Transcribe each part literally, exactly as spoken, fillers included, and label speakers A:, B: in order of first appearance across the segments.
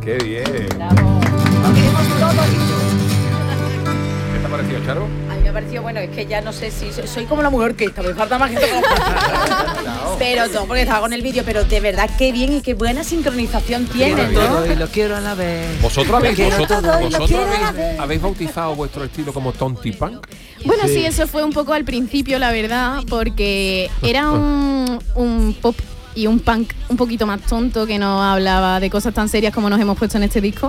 A: ¡Qué bien!
B: Bravo. Lo queremos todo dicho.
A: ¿Qué te ha parecido, Charo?
B: A mí me ha parecido, bueno, es que ya no sé si soy, soy como la mujer orquesta, me falta más gente como... Pero todo, porque estaba con el vídeo, pero de verdad qué bien y qué buena sincronización tiene, ¿no?
C: Todo y lo quiero a la vez.
A: ¿Vosotros habéis,
B: quiero
A: vosotros,
B: todo y lo
A: vosotros
B: quiero a la
A: habéis,
B: vez.
A: habéis bautizado vuestro estilo como Tonti Punk?
D: Bueno, sí. sí, eso fue un poco al principio, la verdad, porque era un, un pop y un punk un poquito más tonto que no hablaba de cosas tan serias como nos hemos puesto en este disco.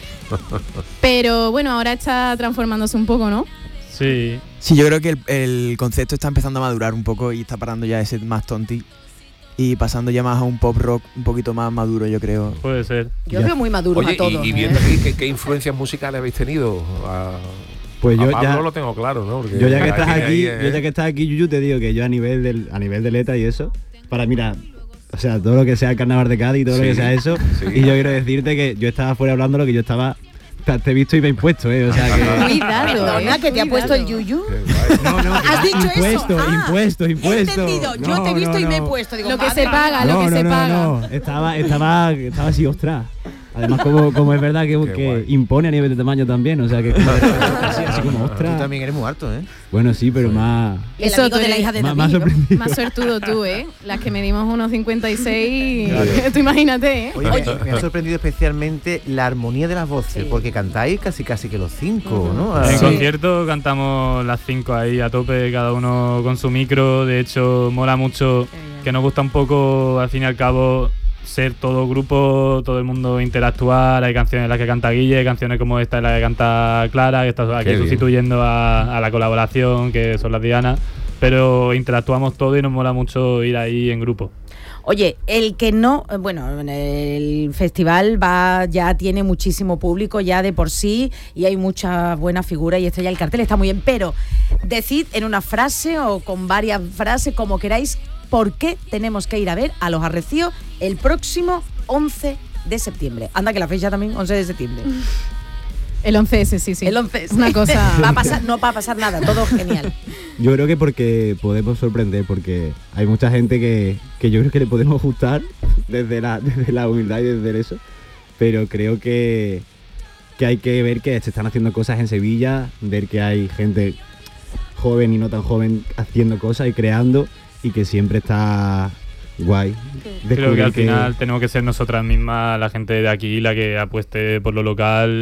D: Pero bueno, ahora está transformándose un poco, ¿no?
E: Sí.
C: Sí, yo creo que el, el concepto está empezando a madurar un poco y está parando ya ese más tonti y pasando ya más a un pop rock un poquito más maduro, yo creo.
E: Puede ser.
B: Yo
C: Ya.
B: veo muy maduro
A: Oye,
B: a todos.
A: y, y
B: ¿eh?
A: viendo aquí, ¿qué, ¿qué influencias musicales habéis tenido? A,
F: Pues
A: a
F: yo
A: Pablo
F: ya,
A: lo tengo claro, ¿no? Porque
F: yo ya que estás
A: tiene
F: aquí,
A: ahí, ¿eh?
F: yo ya que estás aquí, Yuyu, te digo que yo a nivel del, a nivel de letra y eso, para mira, o sea, todo lo que sea el carnaval de Cádiz y todo
A: Sí,
F: lo que sea eso,
A: sí.
F: y yo quiero decirte que yo estaba fuera hablando lo que yo estaba, te te he visto y me he impuesto, eh, o sea que.
D: Cuidado,
B: Perdona,
D: eh,
B: que te ha
D: cuidado.
B: puesto el yuyu.
F: No, no,
B: ¿Has dicho eso?
F: impuesto,
B: Ah,
F: impuesto, impuesto.
B: He entendido, yo
F: No,
B: te he visto
F: no,
B: y me he
F: no.
B: puesto. Digo,
D: Lo que
B: madre
D: se paga,
B: mía.
D: lo que
F: no,
D: se
F: no,
D: paga.
F: no, estaba, estaba, estaba así, ostras. Además, como, como es verdad que,
A: Qué
F: que
A: guay.
F: impone a nivel de tamaño también, o sea que así, así como
C: Tú
F: ostras.
C: también eres muy alto, ¿eh?
F: Bueno, sí, pero más,
B: El
D: Eso,
B: amigo
D: tú
B: de la
D: eres
B: hija de
F: más,
B: David.
F: más
B: ¿no?
F: sorprendido.
D: Más suertudo tú, ¿eh? Las que medimos unos cincuenta y seis, tú imagínate, ¿eh?
C: Oye, me- me ha sorprendido especialmente la armonía de las voces,
B: Sí.
C: porque cantáis casi casi que los cinco, ¿no?
E: En
C: Ah,
E: concierto cantamos las cinco ahí a tope, cada uno con su micro. De hecho, mola mucho, que nos gusta un poco, al fin y al cabo, ser todo grupo, todo el mundo interactuar. Hay canciones en las que canta Guille, canciones como esta en la que canta Clara, que está aquí
A: Qué bien.
E: sustituyendo a, a la colaboración, que son las Diana. Pero interactuamos todo y nos mola mucho ir ahí en grupo.
B: Oye, el que no, eh, bueno, el festival va ya tiene muchísimo público ya de por sí y hay muchas buenas figuras y esto ya el cartel está muy bien, pero decid en una frase o con varias frases, como queráis, por qué tenemos que ir a ver a Los Arrecíos el próximo once de septiembre. Anda que la fecha también, once de septiembre.
D: El once ese, sí, sí.
B: El once es
D: Una cosa...
B: va a pasar, no va a pasar nada, todo genial.
F: Yo creo que porque podemos sorprender, porque hay mucha gente que, que yo creo que le podemos gustar desde la, desde la humildad y desde eso, pero creo que, que hay que ver que se están haciendo cosas en Sevilla, ver que hay gente joven y no tan joven haciendo cosas y creando y que siempre está guay.
E: Creo que al
F: Descubrir
E: final tenemos que ser nosotras mismas, la gente de aquí, la que apueste por lo local